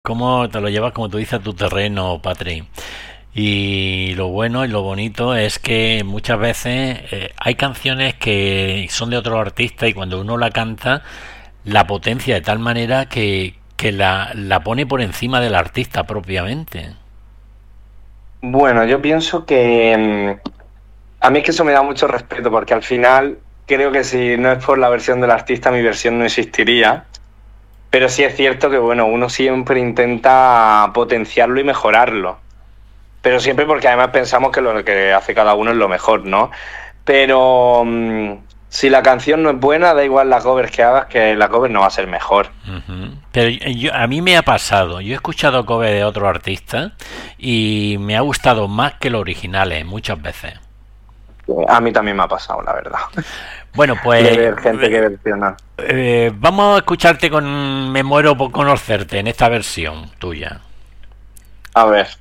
cómo te lo llevas, como tú dices, a tu terreno, Patri. Y lo bueno y lo bonito es que muchas veces hay canciones que son de otro artista y cuando uno la canta, la potencia de tal manera que la pone por encima del artista propiamente. Bueno, yo pienso que a mí es que eso me da mucho respeto porque al final creo que si no es por la versión del artista, mi versión no existiría. Pero sí es cierto que, bueno, uno siempre intenta potenciarlo y mejorarlo. Pero siempre porque además pensamos que lo que hace cada uno es lo mejor, ¿no? Pero si la canción no es buena, da igual la cover que hagas, que la cover no va a ser mejor. Pero a mí me ha pasado, yo he escuchado cover de otro artista y me ha gustado más que los originales muchas veces. A mí también me ha pasado, la verdad. Bueno, De pues ver gente que versiona. vamos a escucharte con Me muero por conocerte en esta versión tuya. A ver.